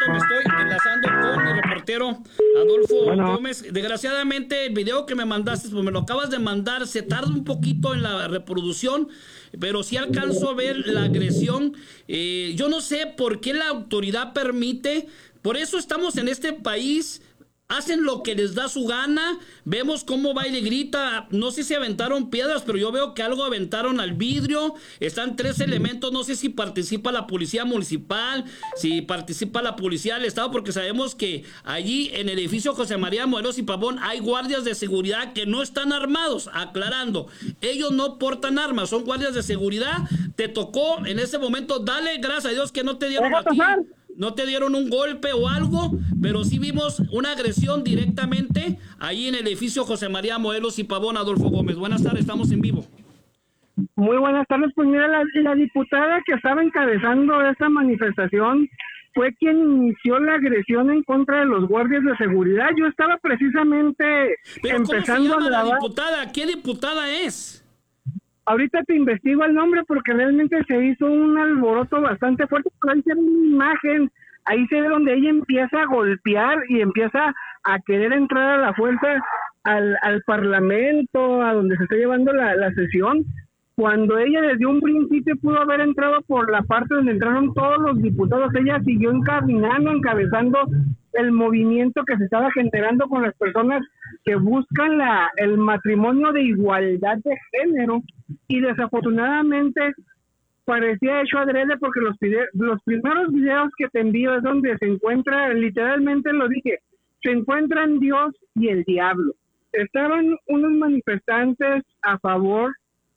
momento me estoy enlazando con el reportero Adolfo Gómez. Desgraciadamente, el video que me mandaste, pues me lo acabas de mandar, se tarda un poquito en la reproducción, pero sí alcanzo a ver la agresión. Yo no sé por qué la autoridad permite, por eso estamos en este país. Hacen lo que les da su gana. Vemos cómo va y le grita. No sé si aventaron piedras, pero yo veo que algo aventaron al vidrio. Están 3 elementos. No sé si participa la policía municipal, si participa la policía del estado, porque sabemos que allí en el edificio José María Morelos y Pavón hay guardias de seguridad que no están armados. Aclarando, ellos no portan armas, son guardias de seguridad. Te tocó en ese momento, dale gracias a Dios que no te dieron a ti. No te dieron un golpe o algo, pero sí vimos una agresión directamente ahí en el edificio José María Morelos y Pavón. Adolfo Gómez, buenas tardes, estamos en vivo. Muy buenas tardes. Pues mira, la diputada que estaba encabezando esa manifestación fue quien inició la agresión en contra de los guardias de seguridad. Yo estaba precisamente empezando ¿Cómo se llama a la diputada? ¿Qué diputada es? Ahorita te investigo el nombre porque realmente se hizo un alboroto bastante fuerte. Ahí se ve una imagen, ahí se ve donde ella empieza a golpear y empieza a querer entrar a la fuerza al parlamento, a donde se está llevando la sesión, cuando ella desde un principio pudo haber entrado por la parte donde entraron todos los diputados. Ella siguió encabezando el movimiento que se estaba generando con las personas que buscan el matrimonio de igualdad de género, y desafortunadamente parecía hecho adrede, porque los primeros videos que te envío es donde se encuentra, literalmente lo dije, se encuentran Dios y el diablo. Estaban unos manifestantes a favor,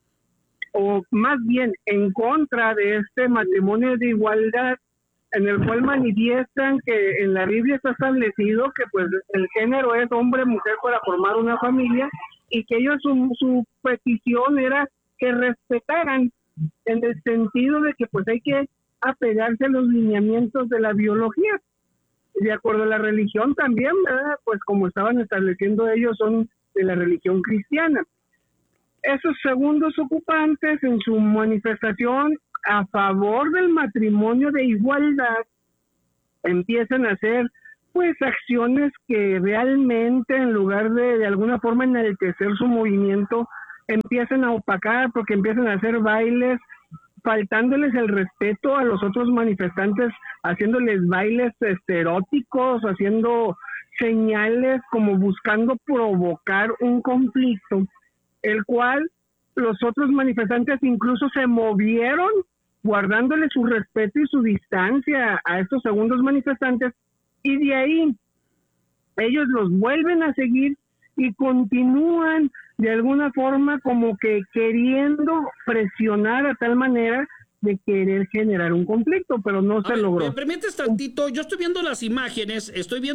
o más bien en contra de este matrimonio de igualdad, en el cual manifiestan que en la Biblia está establecido que pues el género es hombre-mujer para formar una familia, y que ellos su petición era que respetaran, en el sentido de que pues hay que apegarse a los lineamientos de la biología, de acuerdo a la religión también, ¿verdad? Pues como estaban estableciendo ellos, son de la religión cristiana. Esos segundos ocupantes en su manifestación a favor del matrimonio de igualdad empiezan a hacer pues acciones que realmente, en lugar de alguna forma enaltecer su movimiento, empiezan a opacar, porque empiezan a hacer bailes faltándoles el respeto a los otros manifestantes, haciéndoles bailes eróticos, haciendo señales como buscando provocar un conflicto, el cual los otros manifestantes incluso se movieron guardándole su respeto y su distancia a estos segundos manifestantes, y de ahí ellos los vuelven a seguir y continúan de alguna forma como que queriendo presionar a tal manera de querer generar un conflicto, pero no se logró. ¿Me permites tantito? Yo estoy viendo las imágenes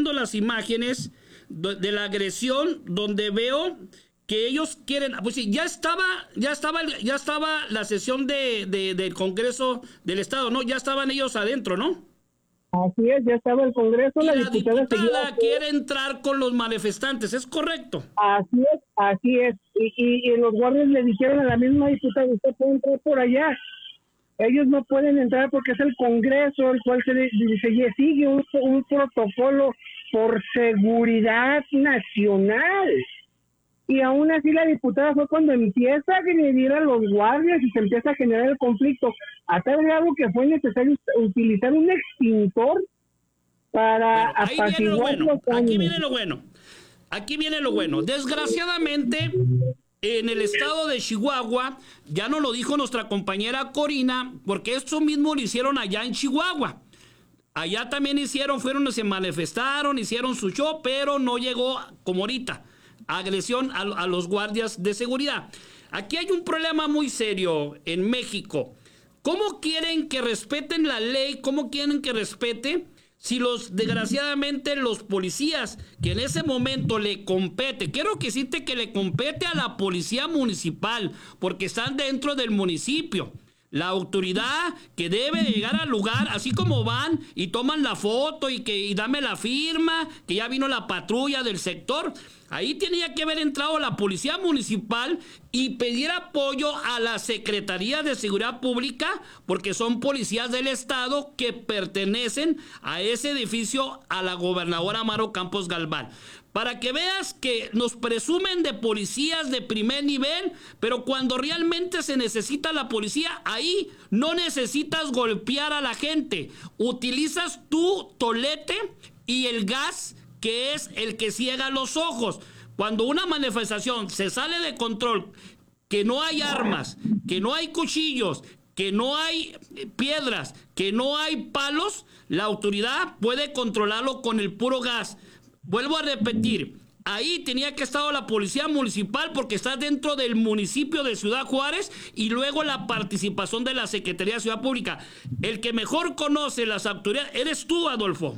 de la agresión, donde veo que ellos quieren, pues sí, ya estaba la sesión del Congreso del Estado, ¿no? Ya estaban ellos adentro, ¿no? Así es, ya estaba el Congreso. Y la diputada quiere entrar con los manifestantes, ¿es correcto? Así es. Y los guardias le dijeron a la misma diputada: usted puede entrar por allá. Ellos no pueden entrar porque es el Congreso, el cual se sigue un protocolo por seguridad nacional. Y aún así la diputada fue cuando empieza a agredir a los guardias y se empieza a generar el conflicto, a tal grado que fue necesario utilizar un extintor para apaciguar los ánimos. Aquí viene lo bueno. Desgraciadamente, en el estado de Chihuahua, ya nos lo dijo nuestra compañera Corina, porque esto mismo lo hicieron allá en Chihuahua. Allá también se manifestaron, hicieron su show, pero no llegó como ahorita. Agresión a los guardias de seguridad. Aquí hay un problema muy serio en México. ¿Cómo quieren que respeten la ley? ¿Cómo quieren que respete si desgraciadamente los policías, que en ese momento le compete, quiero que cite que le compete a la policía municipal, porque están dentro del municipio? La autoridad que debe llegar al lugar, así como van y toman la foto y dame la firma, que ya vino la patrulla del sector. Ahí tenía que haber entrado la policía municipal, y pedir apoyo a la Secretaría de Seguridad Pública, porque son policías del estado que pertenecen a ese edificio, a la gobernadora Amaro Campos Galván. Para que veas que nos presumen de policías de primer nivel, pero cuando realmente se necesita la policía, ahí no necesitas golpear a la gente. Utilizas tu tolete y el gas, que es el que ciega los ojos. Cuando una manifestación se sale de control, que no hay armas, que no hay cuchillos, que no hay piedras, que no hay palos, la autoridad puede controlarlo con el puro gas. Vuelvo a repetir, ahí tenía que estar la policía municipal porque está dentro del municipio de Ciudad Juárez, y luego la participación de la Secretaría de Ciudad Pública. El que mejor conoce las autoridades eres tú, Adolfo.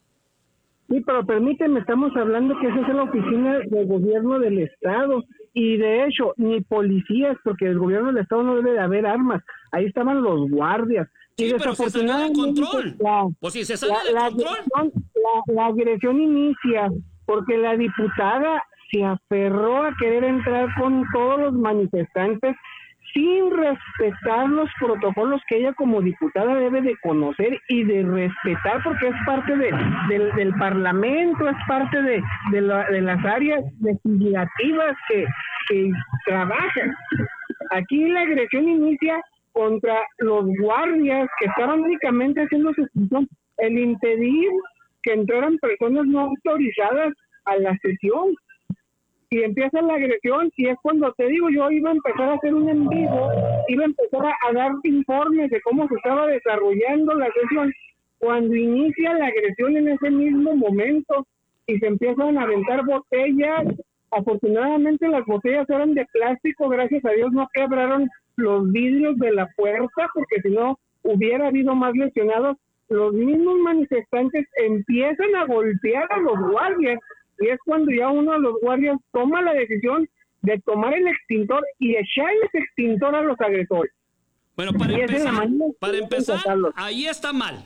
Sí, pero permíteme, estamos hablando que esa es la oficina de gobierno del estado, y de hecho ni policías, porque el gobierno del estado no debe de haber armas, ahí estaban los guardias. Sí, pero se salió de control. Pues si se sale de control. La agresión inicia porque la diputada se aferró a querer entrar con todos los manifestantes sin respetar los protocolos que ella como diputada debe de conocer y de respetar, porque es parte del parlamento, es parte de las áreas legislativas que trabajan. Aquí la agresión inicia contra los guardias que estaban únicamente haciendo su función, el impedir que entraran personas no autorizadas a la sesión. Y empieza la agresión, y es cuando te digo, yo iba a empezar a hacer un en vivo, iba a empezar a dar informes de cómo se estaba desarrollando la sesión, cuando inicia la agresión en ese mismo momento, y se empiezan a aventar botellas. Afortunadamente las botellas eran de plástico, gracias a Dios no quebraron los vidrios de la puerta, porque si no hubiera habido más lesionados. Los mismos manifestantes empiezan a golpear a los guardias, y es cuando ya uno de los guardias toma la decisión de tomar el extintor y echar el extintor a los agresores. Bueno, para empezar, ahí está mal.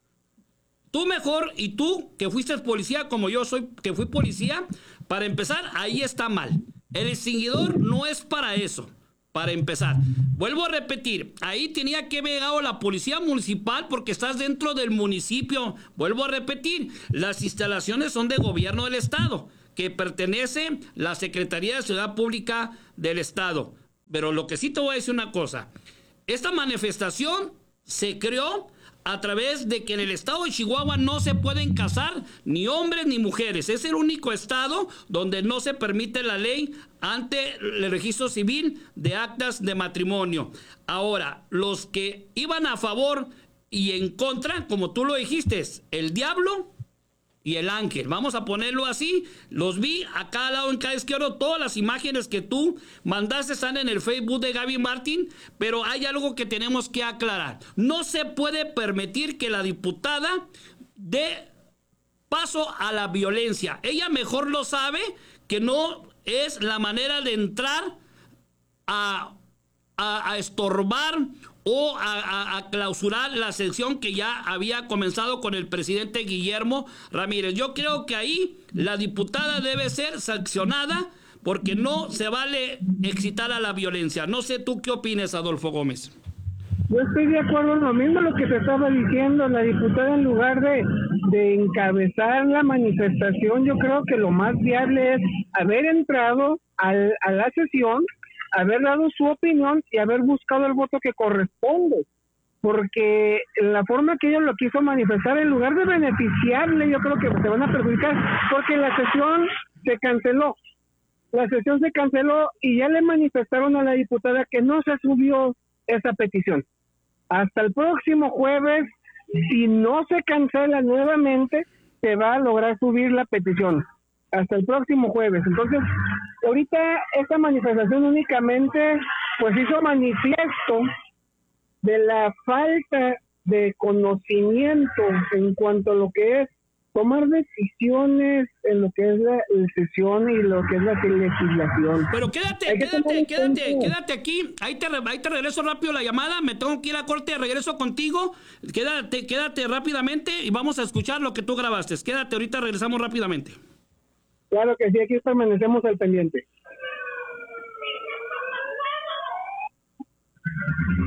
Tú mejor, y tú que fuiste policía como yo soy, que fui policía, para empezar, ahí está mal. El extinguidor no es para eso. Para empezar, vuelvo a repetir, ahí tenía que haber llegado la policía municipal porque estás dentro del municipio. Vuelvo a repetir, las instalaciones son de gobierno del estado, que pertenece la Secretaría de Seguridad Pública del estado. Pero lo que sí te voy a decir una cosa, esta manifestación se creó a través de que en el estado de Chihuahua no se pueden casar ni hombres ni mujeres. Es el único estado donde no se permite la ley ante el registro civil de actas de matrimonio. Ahora, los que iban a favor y en contra, como tú lo dijiste, el diablo y el ángel, vamos a ponerlo así. Los vi a cada lado, en cada izquierdo. Todas las imágenes que tú mandaste están en el Facebook de Gaby Martín, pero hay algo que tenemos que aclarar. No se puede permitir que la diputada dé paso a la violencia. Ella mejor lo sabe, que no es la manera de entrar a estorbar o a clausurar la sesión que ya había comenzado con el presidente Guillermo Ramírez. Yo creo que ahí la diputada debe ser sancionada porque no se vale excitar a la violencia. No sé tú qué opinas, Adolfo Gómez. Yo estoy de acuerdo en lo mismo lo que te estaba diciendo. La diputada, en lugar de encabezar la manifestación, yo creo que lo más viable es haber entrado a la sesión, haber dado su opinión y haber buscado el voto que corresponde, porque la forma que ella lo quiso manifestar, en lugar de beneficiarle, yo creo que se van a perjudicar, porque la sesión se canceló. La sesión se canceló y ya le manifestaron a la diputada que no se subió esa petición. Hasta el próximo jueves, si no se cancela nuevamente, se va a lograr subir la petición. Hasta el próximo jueves. Entonces, ahorita esta manifestación únicamente pues hizo manifiesto de la falta de conocimiento en cuanto a lo que es tomar decisiones en lo que es la sesión y lo que es la legislación. Pero quédate aquí, ahí te regreso rápido la llamada, me tengo que ir a corte, regreso contigo, quédate rápidamente y vamos a escuchar lo que tú grabaste. Quédate, ahorita regresamos rápidamente. Claro que sí, aquí permanecemos al pendiente.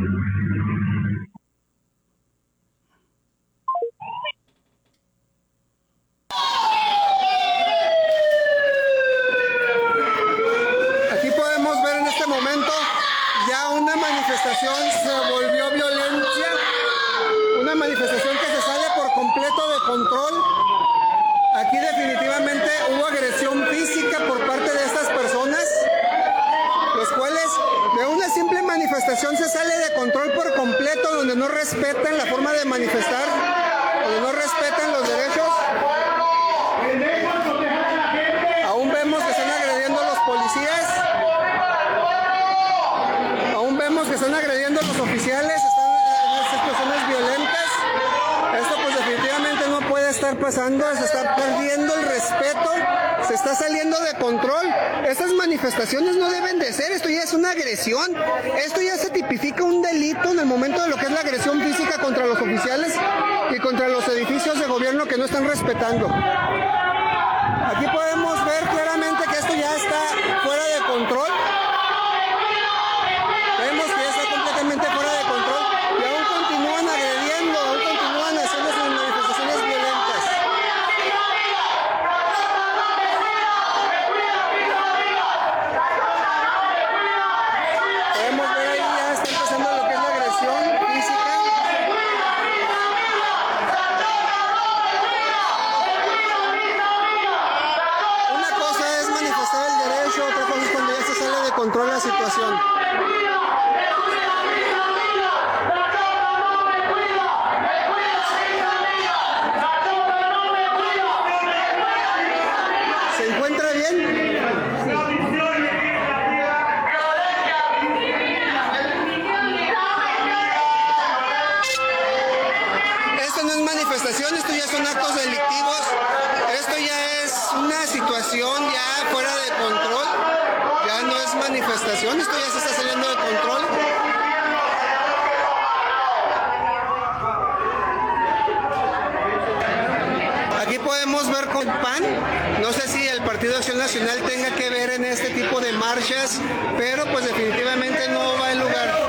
Aquí podemos ver en este momento ya una manifestación se volvió violencia, una manifestación que se sale por completo de control. Aquí definitivamente hubo agresión física por parte de estas personas, los cuales de una simple manifestación se sale de control por completo, donde no respetan la forma de manifestar, donde no respetan los derechos. Aún vemos que están agrediendo a los policías, aún vemos que están agrediendo a los oficiales, están estas personas violentas. Esto pues definitivamente no puede estar pasando, se está perdiendo el respeto, se está saliendo de control. Estas manifestaciones no deben de ser, esto ya es una agresión, esto ya se tipifica un delito en el momento de lo que es la agresión física contra los oficiales y contra los edificios de gobierno que no están respetando. Aquí podemos ver claramente que esto ya está fuera de control. Vemos que ya está completamente fuera de control y aún continúan agrediendo, aún continúan haciendo sus manifestaciones violentas. Podemos ver ahí ya está empezando lo que es la agresión física. Una cosa es manifestar el derecho, otra cosa es cuando ya se sale de control la situación. ¿Se encuentra bien? Esto no es manifestación, esto ya son actos delictivos, esto ya es una situación ya fuera de control, ya no es manifestación, esto ya se está saliendo de control. Aquí podemos ver con PAN, no sé si el Partido Acción Nacional tenga que ver en este tipo de marchas, pero pues definitivamente no va en lugar.